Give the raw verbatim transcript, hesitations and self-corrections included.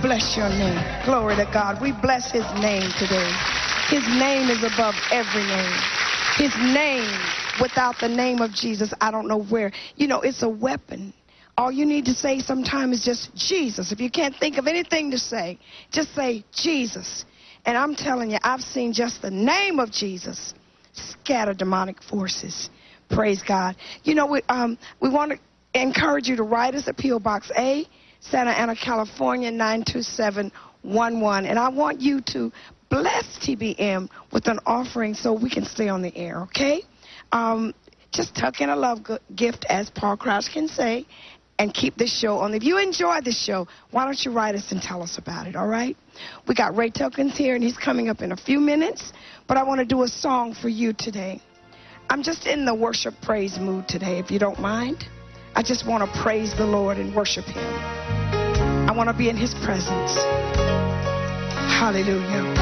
bless your name. Glory to God. We bless his name today. His name is above every name. His name, without the name of Jesus, I don't know where. You know, it's a weapon. All you need to say sometimes is just Jesus. If you can't think of anything to say, just say Jesus. And I'm telling you, I've seen just the name of Jesus scatter demonic forces. Praise God. You know, we, um, we want to encourage you to write us at P O Box A, Santa Ana, California, nine two seven one one. And I want you to bless T B M with an offering so we can stay on the air, okay? Um, just tuck in a love gift, as Paul Crouch can say, and keep this show on. If you enjoy this show, why don't you write us and tell us about it, all right? We got Ray Tokens here, and he's coming up in a few minutes, but I want to do a song for you today. I'm just in the worship praise mood today, if you don't mind. I just want to praise the Lord and worship him. I want to be in his presence. Hallelujah.